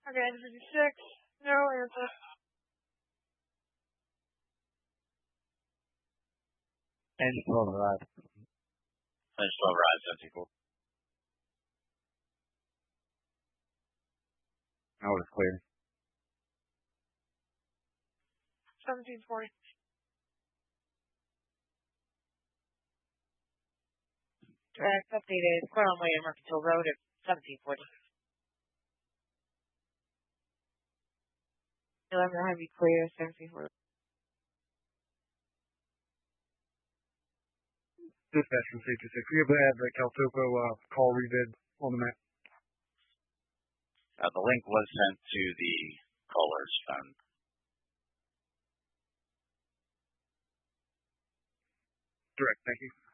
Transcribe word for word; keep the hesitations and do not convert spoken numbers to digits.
Okay, fifty-six, no answer. Engine twelve arrived. Engine twelve arrived, seventeen forty. Now it's clear. seventeen forty. Direct updated Square on Way to Mercantile Road at seventeen forty. eleven heavy clear, seventeen forty. Dispatch from safety six. We able to have the Caltopo uh, call revid on the map. Uh, the link was sent to the caller's phone. Direct, thank you.